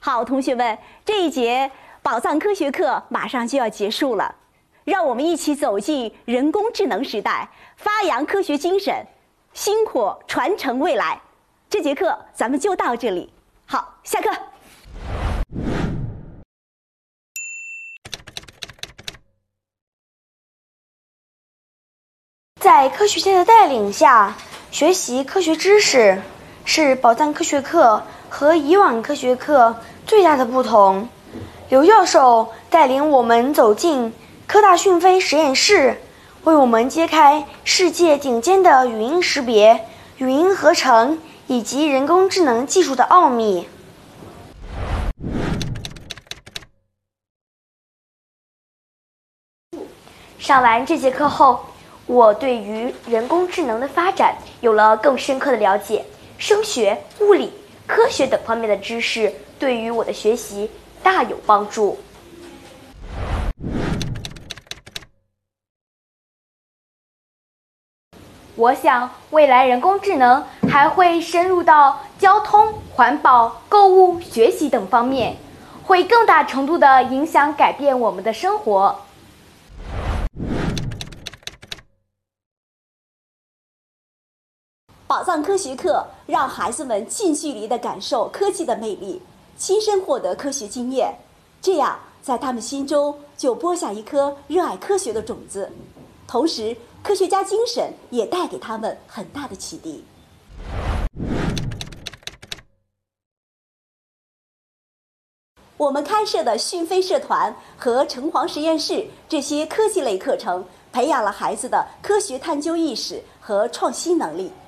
好，同学们，这一节宝藏科学课马上就要结束了，让我们一起走进人工智能时代，发扬科学精神，薪火传承未来。这节课咱们就到这里，好，下课。 在科学家的带领下，学习科学知识是宝藏科学课和以往科学课最大的不同。刘教授带领我们走进科大讯飞实验室，为我们揭开世界顶尖的语音识别、语音合成以及人工智能技术的奥秘。上完这节课后，我对于人工智能的发展有了更深刻的了解，声学、物理、科学等方面的知识对于我的学习大有帮助。我想，未来人工智能还会深入到交通、环保、购物、学习等方面，会更大程度地影响改变我们的生活。 宝藏科学课让孩子们近距离地感受科技的魅力，亲身获得科学经验，这样在他们心中就播下一颗热爱科学的种子。同时，科学家精神也带给他们很大的启迪。我们开设的讯飞社团和城隍实验室这些科技类课程，培养了孩子的科学探究意识和创新能力。